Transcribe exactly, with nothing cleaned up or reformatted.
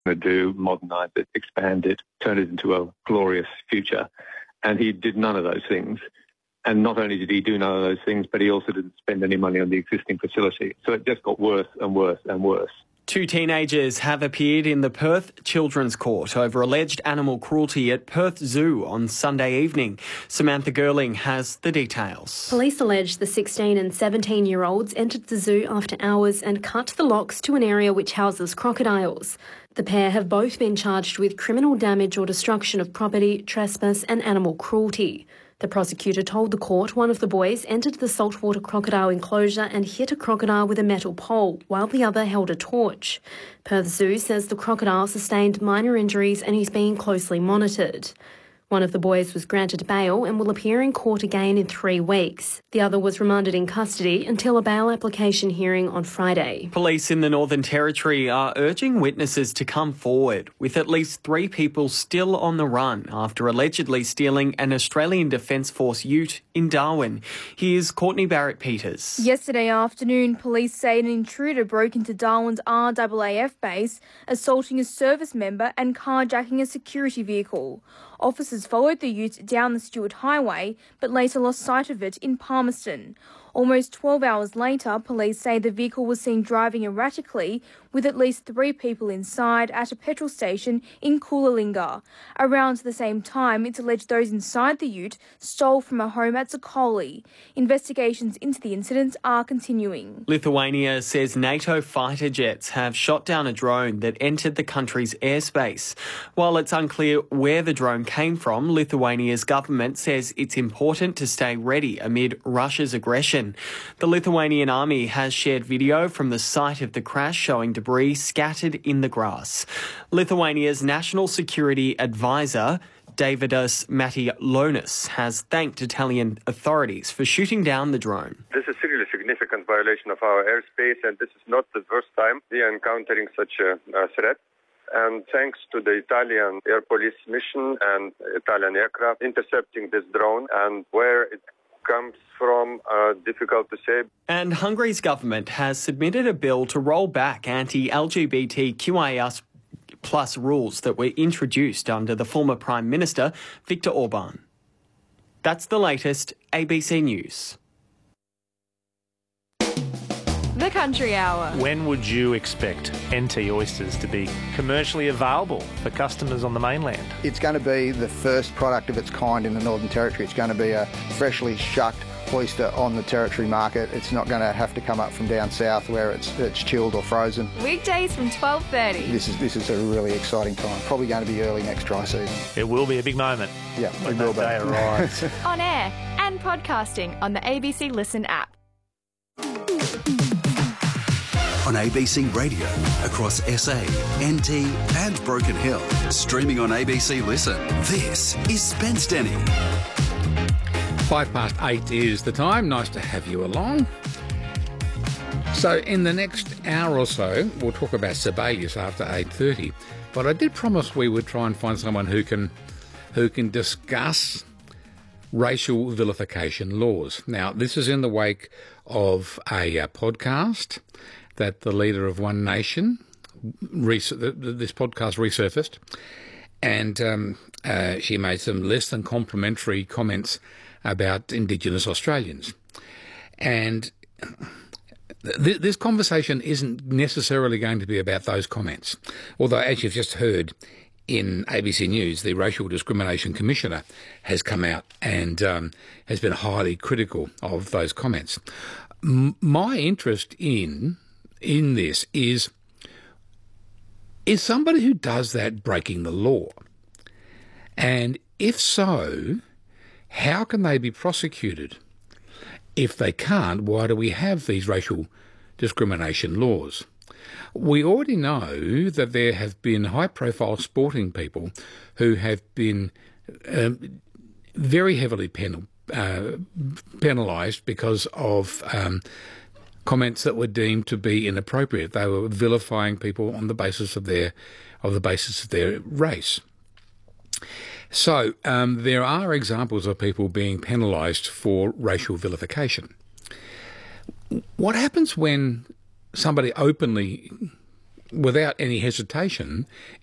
to do, modernise it, expand it, turn it into a glorious future. And he did none of those things. And not only did he do none of those things, but he also didn't spend any money on the existing facility. So it just got worse and worse and worse. Two teenagers have appeared in the Perth Children's Court over alleged animal cruelty at Perth Zoo on Sunday evening. Samantha Gerling has the details. Police allege the sixteen and seventeen-year-olds entered the zoo after hours and cut the locks to an area which houses crocodiles. The pair have both been charged with criminal damage or destruction of property, trespass and animal cruelty. The prosecutor told the court one of the boys entered the saltwater crocodile enclosure and hit a crocodile with a metal pole, while the other held a torch. Perth Zoo says the crocodile sustained minor injuries and is being closely monitored. One of the boys was granted bail and will appear in court again in three weeks. The other was remanded in custody until a bail application hearing on Friday. Police in the Northern Territory are urging witnesses to come forward, with at least three people still on the run after allegedly stealing an Australian Defence Force ute in Darwin. Here's Courtney Barrett-Peters. Yesterday afternoon, police say an intruder broke into Darwin's R A A F base, assaulting a service member and carjacking a security vehicle. Officers followed the ute down the Stewart Highway, but later lost sight of it in Palmerston. Almost twelve hours later, police say the vehicle was seen driving erratically with at least three people inside at a petrol station in Coolangatta. Around the same time, it's alleged those inside the ute stole from a home at Zocoli. Investigations into the incident are continuing. Lithuania says NATO fighter jets have shot down a drone that entered the country's airspace. While it's unclear where the drone came from, Lithuania's government says it's important to stay ready amid Russia's aggression. The Lithuanian army has shared video from the site of the crash showing debris scattered in the grass. Lithuania's National Security Advisor, Davidas Matijalonis, has thanked Italian authorities for shooting down the drone. This is really a significant violation of our airspace, and this is not the first time we are encountering such a, a threat. And thanks to the Italian Air Police mission and Italian aircraft intercepting this drone, and where it comes from, uh, difficult to say. And Hungary's government has submitted a bill to roll back anti-L G B T Q I A plus rules that were introduced under the former Prime Minister, Viktor Orban. That's the latest. A B C News. The Country Hour. When would you expect N T oysters to be commercially available for customers on the mainland? It's going to be the first product of its kind in the Northern Territory. It's going to be a freshly shucked oyster on the Territory market. It's not going to have to come up from down south where it's it's chilled or frozen. Weekdays from twelve thirty. This is this is a really exciting time. Probably going to be early next dry season. It will be a big moment. Yeah, when it will that day arrives. On air and podcasting on the A B C Listen app. On A B C Radio, across S A, N T and Broken Hill. Streaming on A B C Listen. This is Spence Denny. Five past eight is the time. Nice to have you along. So in the next hour or so, we'll talk about Sibelius after eight thirty. But I did promise we would try and find someone who can, who can discuss racial vilification laws. Now, this is in the wake of a uh, podcast that the leader of One Nation, res- this podcast resurfaced, and um, uh, she made some less than complimentary comments about Indigenous Australians. And th- this conversation isn't necessarily going to be about those comments, although, as you've just heard in A B C News, the Racial Discrimination Commissioner has come out and um, has been highly critical of those comments. M- my interest in in this is, is somebody who does that breaking the law? And if so, how can they be prosecuted? If they can't, why do we have these racial discrimination laws? We already know that there have been high-profile sporting people who have been um, very heavily penal, uh, penalised because of um, comments that were deemed to be inappropriate. They were vilifying people on the basis of their of the basis of their race. So um, there are examples of people being penalised for racial vilification. What happens when somebody openly without any hesitation,